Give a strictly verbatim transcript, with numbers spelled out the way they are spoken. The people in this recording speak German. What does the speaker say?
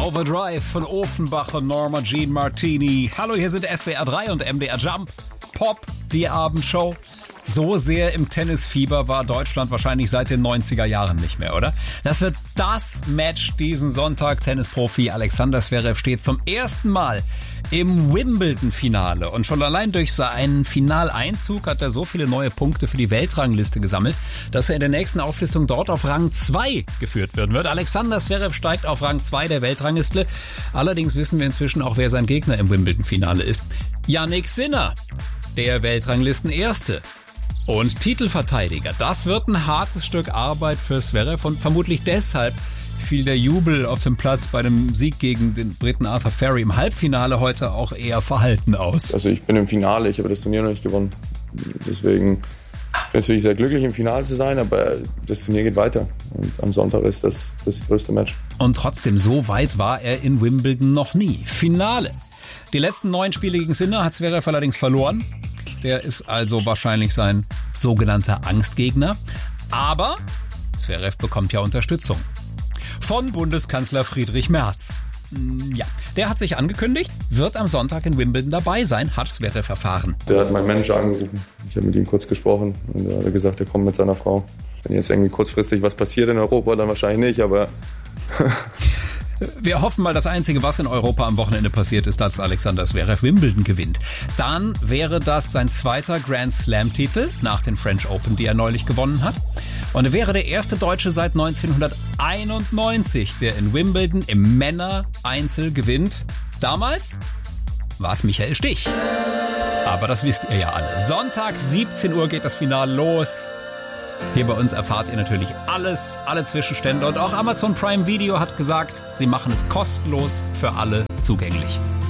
Overdrive von Offenbach und Norma Jean Martini. Hallo, hier sind S W R drei und M D R Jump. Pop, die Abendshow. So sehr im Tennisfieber war Deutschland wahrscheinlich seit den neunziger Jahren nicht mehr, oder? Das wird das Match diesen Sonntag. Tennisprofi Alexander Zverev steht zum ersten Mal im Wimbledon-Finale. Und schon allein durch seinen Finaleinzug hat er so viele neue Punkte für die Weltrangliste gesammelt, dass er in der nächsten Auflistung dort auf Rang zwei geführt werden wird. Alexander Zverev steigt auf Rang zwei der Weltrangliste. Allerdings wissen wir inzwischen auch, wer sein Gegner im Wimbledon-Finale ist. Jannik Sinner, der Weltranglistenerste. Und Titelverteidiger. Das wird ein hartes Stück Arbeit für Zverev und vermutlich deshalb fiel der Jubel auf dem Platz bei dem Sieg gegen den Briten Arthur Ferry im Halbfinale heute auch eher verhalten aus. Also ich bin im Finale, ich habe das Turnier noch nicht gewonnen. Deswegen bin ich natürlich sehr glücklich, im Finale zu sein, aber das Turnier geht weiter. Und am Sonntag ist das das größte Match. Und trotzdem, so weit war er in Wimbledon noch nie. Finale. Die letzten neun Spiele gegen Sinner hat Zverev allerdings verloren. Der ist also wahrscheinlich sein sogenannter Angstgegner. Aber Zverev bekommt ja Unterstützung von Bundeskanzler Friedrich Merz. Ja, der hat sich angekündigt, wird am Sonntag in Wimbledon dabei sein, hat Zverev erfahren. Der hat meinen Manager angerufen. Ich habe mit ihm kurz gesprochen und er hat gesagt, er kommt mit seiner Frau. Wenn jetzt irgendwie kurzfristig was passiert in Europa, dann wahrscheinlich nicht, aber... Wir hoffen mal, das Einzige, was in Europa am Wochenende passiert ist, dass Alexander Zverev Wimbledon gewinnt. Dann wäre das sein zweiter Grand Slam-Titel nach den French Open, die er neulich gewonnen hat. Und er wäre der erste Deutsche seit neunzehnhunderteinundneunzig, der in Wimbledon im Männer-Einzel gewinnt. Damals war es Michael Stich. Aber das wisst ihr ja alle. Sonntag, siebzehn Uhr geht das Finale los. Hier bei uns erfahrt ihr natürlich alles, alle Zwischenstände. Und auch Amazon Prime Video hat gesagt, sie machen es kostenlos für alle zugänglich.